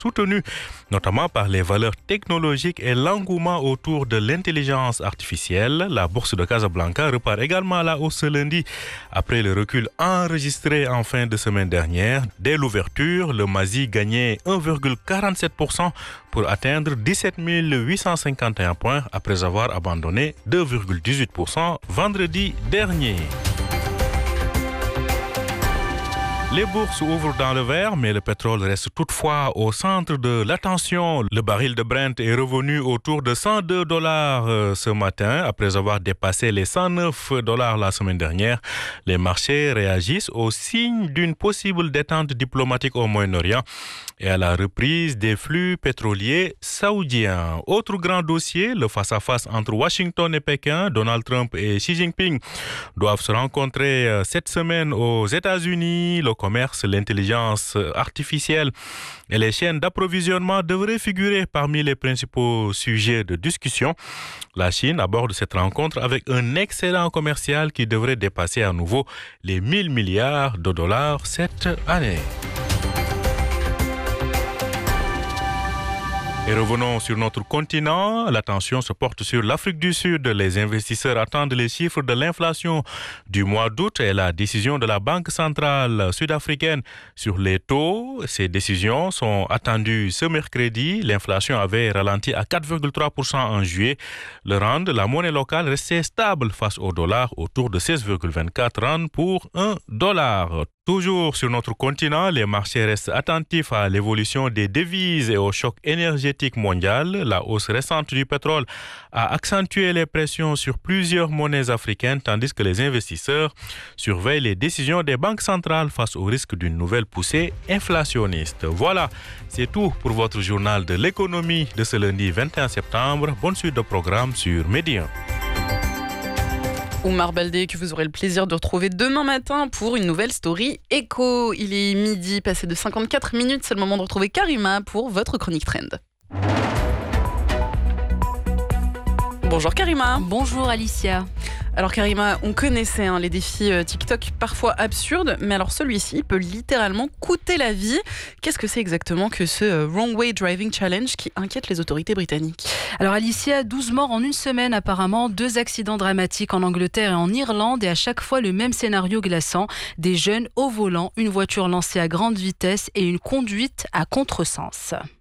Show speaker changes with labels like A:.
A: soutenue notamment par les valeurs technologiques et l'engouement autour de l'intelligence artificielle. La bourse de Casablanca repart également à la hausse ce lundi après le recul enregistré en fin de semaine dernière. Dès l'ouverture, le Mazi gagnait 1,47% pour atteindre 17 851 points après avoir abandonné 2,18% vendredi dernier. Les bourses ouvrent dans le vert, mais le pétrole reste toutefois au centre de l'attention. Le baril de Brent est revenu autour de $102 ce matin, après avoir dépassé les $109 la semaine dernière. Les marchés réagissent au signe d'une possible détente diplomatique au Moyen-Orient et à la reprise des flux pétroliers saoudiens. Autre grand dossier, le face-à-face entre Washington et Pékin. Donald Trump et Xi Jinping doivent se rencontrer cette semaine aux États-Unis. Le commerce, l'intelligence artificielle et les chaînes d'approvisionnement devraient figurer parmi les principaux sujets de discussion. La Chine aborde cette rencontre avec un excédent commercial qui devrait dépasser à nouveau les $1 000 milliards cette année. Et revenons sur notre continent. L'attention se porte sur l'Afrique du Sud. Les investisseurs attendent les chiffres de l'inflation du mois d'août et la décision de la Banque centrale sud-africaine sur les taux. Ces décisions sont attendues ce mercredi. L'inflation avait ralenti à 4,3% en juillet. Le rand, la monnaie locale, restait stable face au dollar, autour de 16,24 rand pour $1. Toujours sur notre continent, les marchés restent attentifs à l'évolution des devises et au choc énergétique mondial. La hausse récente du pétrole a accentué les pressions sur plusieurs monnaies africaines, tandis que les investisseurs surveillent les décisions des banques centrales face au risque d'une nouvelle poussée inflationniste. Voilà, c'est tout pour votre journal de l'économie de ce lundi 21 septembre. Bonne suite de programme sur Média.
B: Oumar Baldé, que vous aurez le plaisir de retrouver demain matin pour une nouvelle story éco. Il est midi, passé de 54 minutes, c'est le moment de retrouver Karima pour votre chronique trend. Bonjour Karima.
C: Bonjour Alicia.
B: Alors Karima, on connaissait les défis TikTok parfois absurdes, mais alors celui-ci peut littéralement coûter la vie. Qu'est-ce que c'est exactement que ce Wrong Way Driving Challenge qui inquiète les autorités britanniques ?
C: Alors Alicia, 12 morts en une semaine apparemment, 2 accidents dramatiques en Angleterre et en Irlande et à chaque fois le même scénario glaçant, des jeunes au volant, une voiture lancée à grande vitesse et une conduite à contresens.